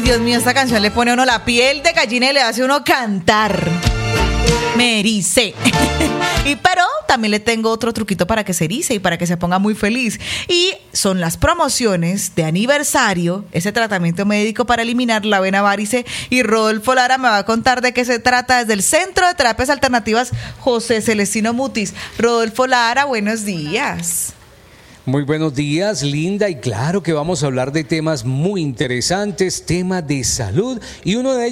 Dios mío, esta canción le pone a uno la piel de gallina y le hace a uno cantar. Me erice. Pero también le tengo otro truquito para que se erice y para que se ponga muy feliz. Y son las promociones de aniversario, ese tratamiento médico para eliminar la vena varice. Y Rodolfo Lara me va a contar de qué se trata desde el Centro de Terapias Alternativas José Celestino Mutis. Rodolfo Lara, buenos días. Muy buenos días, Linda, y claro que vamos a hablar de temas muy interesantes, temas de salud, y uno de ellos